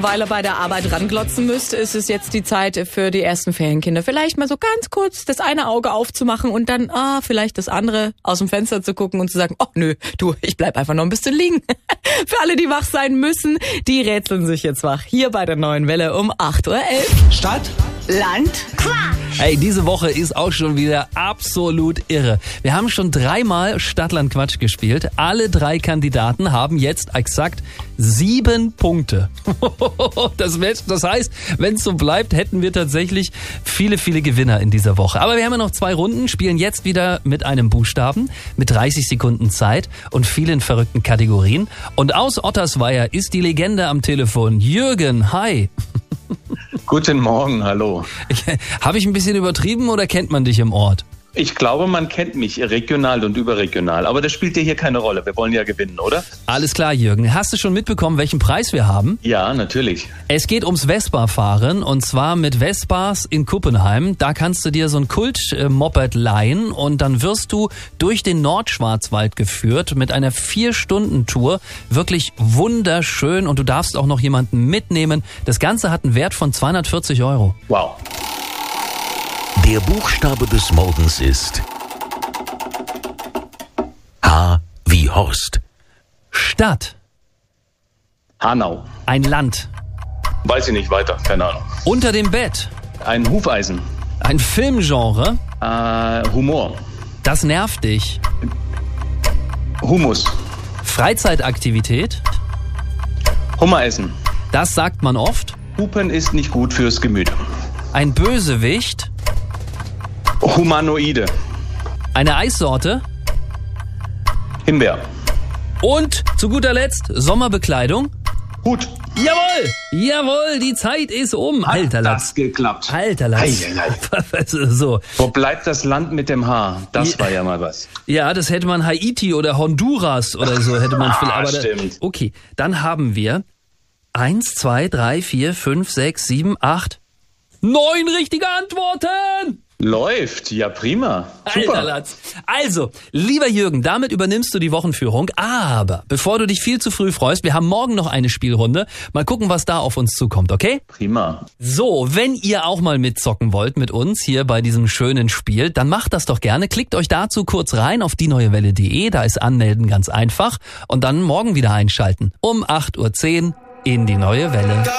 Weil er bei der Arbeit ranglotzen müsste, ist es jetzt die Zeit für die ersten Ferienkinder. Vielleicht mal so ganz kurz das eine Auge aufzumachen und dann vielleicht das andere aus dem Fenster zu gucken und zu sagen, oh nö, du, ich bleib einfach noch ein bisschen liegen. Für alle, die wach sein müssen, die rätseln sich jetzt wach. Hier bei der Neuen Welle um 8.11 Uhr. Stadt, Land, Quatsch. Hey, diese Woche ist auch schon wieder absolut irre. Wir haben schon 3-mal Stadtland Quatsch gespielt. Alle 3 Kandidaten haben jetzt exakt 7 Punkte. Das heißt, wenn es so bleibt, hätten wir tatsächlich viele, viele Gewinner in dieser Woche. Aber wir haben ja noch 2 Runden, spielen jetzt wieder mit einem Buchstaben, mit 30 Sekunden Zeit und vielen verrückten Kategorien. Und aus Ottersweier ist die Legende am Telefon. Jürgen, hi. Guten Morgen, hallo. Habe ich ein bisschen übertrieben oder kennt man dich im Ort? Ich glaube, man kennt mich regional und überregional, aber das spielt ja hier keine Rolle. Wir wollen ja gewinnen, oder? Alles klar, Jürgen. Hast du schon mitbekommen, welchen Preis wir haben? Ja, natürlich. Es geht ums Vespa-Fahren und zwar mit Vespas in Kuppenheim. Da kannst du dir so ein Kult-Moped leihen und dann wirst du durch den Nordschwarzwald geführt mit einer 4-Stunden-Tour. Wirklich wunderschön und du darfst auch noch jemanden mitnehmen. Das Ganze hat einen Wert von 240 €. Wow. Der Buchstabe des Morgens ist H wie Horst. Stadt. Hanau. Ein Land. Weiß ich nicht weiter, keine Ahnung. Unter dem Bett. Ein Hufeisen. Ein Filmgenre. Humor. Das nervt dich. Hummus. Freizeitaktivität. Hummeressen. Das sagt man oft. Hupen ist nicht gut fürs Gemüt. Ein Bösewicht. Humanoide. Eine Eissorte. Himbeer. Und zu guter Letzt Sommerbekleidung. Hut. Jawohl! Jawohl, die Zeit ist um. Alter Hat Latz. das geklappt. Alter Latz. So. Wo bleibt das Land mit dem H? Das war ja mal was. Ja, das hätte man Haiti oder Honduras oder so hätte man vielleicht. Aber stimmt. Okay, dann haben wir 1, 2, 3, 4, 5, 6, 7, 8, 9 richtige Antworten! Läuft, ja prima. Super. Alter Latz. Also, lieber Jürgen, damit übernimmst du die Wochenführung. Aber bevor du dich viel zu früh freust, wir haben morgen noch eine Spielrunde. Mal gucken, was da auf uns zukommt, okay? Prima. So, wenn ihr auch mal mitzocken wollt mit uns hier bei diesem schönen Spiel, dann macht das doch gerne. Klickt euch dazu kurz rein auf dieneuewelle.de, da ist Anmelden ganz einfach. Und dann morgen wieder einschalten. Um 8.10 Uhr in die Neue Welle.